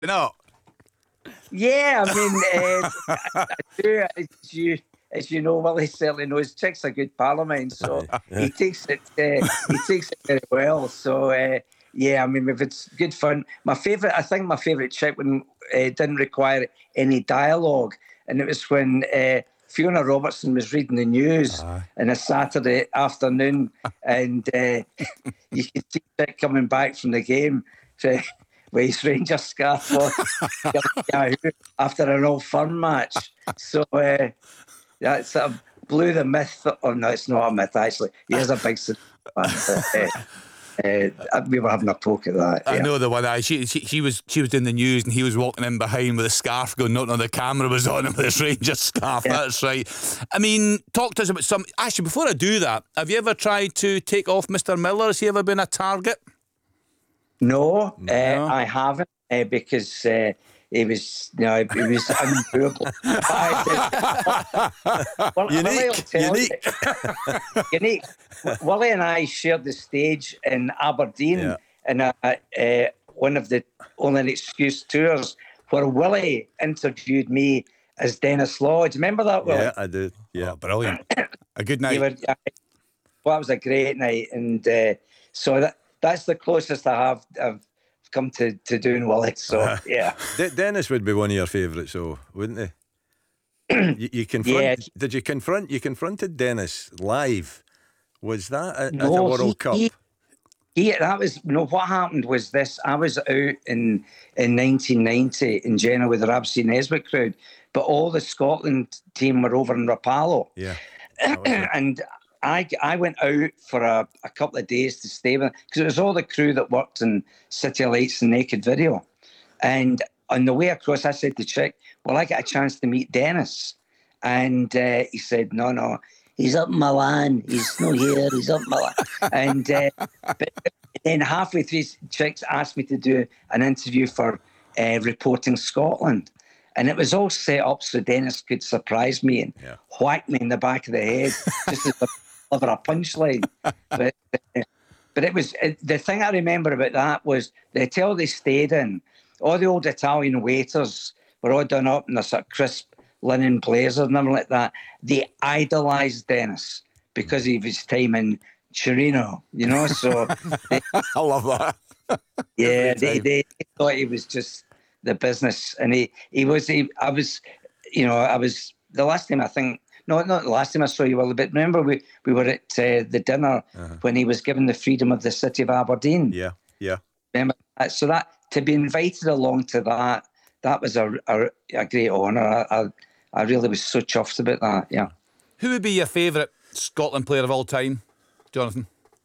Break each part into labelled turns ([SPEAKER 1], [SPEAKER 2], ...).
[SPEAKER 1] No.
[SPEAKER 2] Yeah, I mean, I do. As you know, Willie certainly knows. Chick's a good pal of mine, so he takes it. He takes it very well. So yeah, I mean, if it's good fun. I think my favourite Chick when didn't require any dialogue, and it was when Fiona Robertson was reading the news on a Saturday afternoon, and you could see Chick coming back from the game with his Rangers scarf on after an Old Firm match. So that sort of blew the myth. Oh no, it's not a myth actually. He is a big fan. We were having a poke at that.
[SPEAKER 1] I know the one. She was doing the news, and he was walking in behind with a scarf going, not on the camera was on him with his Rangers scarf. Yeah. That's right. I mean, talk to us about some. Actually, before I do that, have you ever tried to take off Mr. Miller? Has he ever been a target?
[SPEAKER 2] No. I haven't because he was undoable. Unique. Willie and I shared the stage in Aberdeen in one of the Only Excuse tours where Willie interviewed me as Dennis Lodge. Remember that, Willie?
[SPEAKER 3] Yeah, I did. Yeah,
[SPEAKER 1] brilliant. A good night.
[SPEAKER 2] Well, that was a great night, and so that's the closest I've come to doing Willie. So yeah,
[SPEAKER 3] Dennis would be one of your favourites, so wouldn't he? You confront? Yeah. Did you confront? You confronted Dennis live. Was that at the World Cup?
[SPEAKER 2] That was what happened was this. I was out in 1990 in Genoa with the Rabsy Nesbitt crowd, but all the Scotland team were over in Rapallo.
[SPEAKER 3] Yeah,
[SPEAKER 2] and I went out for a couple of days to stay with, because it was all the crew that worked in City Lights and Naked Video. And on the way across, I said to Chick, "Well, I get a chance to meet Dennis." And he said, No, he's up in Milan. He's not here. He's up in Milan. And but then halfway through, Chick asked me to do an interview for Reporting Scotland. And it was all set up so Dennis could surprise me and whack me in the back of the head just as deliver a punchline. But it was the thing I remember about that was the hotel they stayed in. All the old Italian waiters were all done up in a sort of crisp linen blazer and everything like that. They idolised Dennis because of his time in Torino, So
[SPEAKER 1] I love that.
[SPEAKER 2] Yeah, they thought he was just the business, and I was the last time I think. No, not the last time I saw you, Will, but remember we were at the dinner when he was given the freedom of the city of Aberdeen.
[SPEAKER 3] Yeah.
[SPEAKER 2] Remember that? So that to be invited along to that was a great honour. I really was so chuffed about that. Yeah.
[SPEAKER 1] Who would be your favourite Scotland player of all time, Jonathan?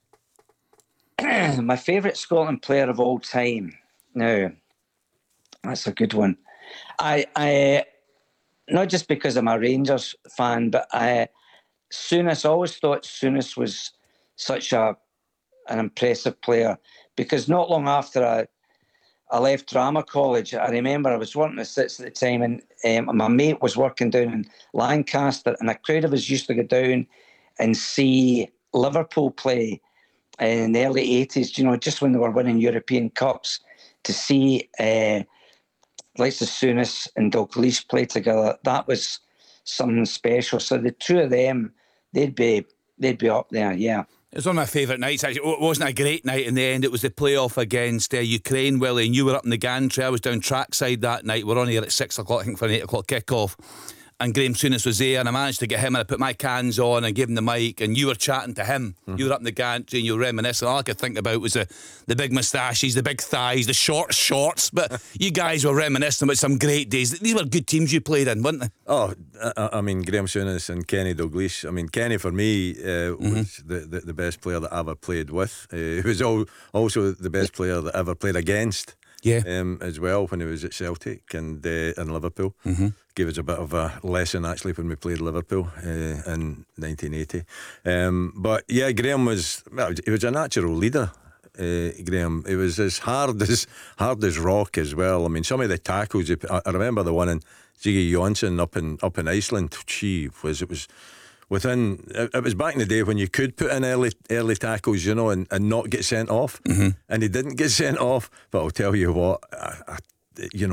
[SPEAKER 2] My favourite Scotland player of all time. Now, that's a good one. I not just because I'm a Rangers fan, but Souness. I always thought Souness was such an impressive player, because not long after I left drama college, I remember I was working at SITS at the time, and my mate was working down in Lancaster, and a crowd of us used to go down and see Liverpool play in the early 80s, just when they were winning European Cups, to see like Souness and Dalglish play together. That was something special. So the two of them, they'd be up there, yeah.
[SPEAKER 1] It was one of my favourite nights, actually. It wasn't a great night in the end. It was the playoff against Ukraine, Willie, and you were up in the gantry. I was down trackside that night. We're on here at 6 o'clock, I think, for an 8 o'clock kickoff. And Graham Souness was there, and I managed to get him, and I put my cans on and gave him the mic, and you were chatting to him. You were up in the gantry and you were reminiscing. All I could think about was the big moustaches, the big thighs, the short shorts. But you guys were reminiscing about some great days. These were good teams you played in, weren't they?
[SPEAKER 3] Oh, I mean, Graham Souness and Kenny Dalglish. I mean, Kenny for me was the best player that I ever played with. He was also the best player that I ever played against.
[SPEAKER 1] Yeah.
[SPEAKER 3] As well, when he was at Celtic and in Liverpool. Gave us a bit of a lesson actually when we played Liverpool in 1980. But yeah, Graham was a natural leader. Graham, it was as hard as rock as well. I mean, some of the tackles. I remember the one in Ziggy Johnson up in Iceland. It was back in the day when you could put in early tackles, and not get sent off, and he didn't get sent off. But I'll tell you what,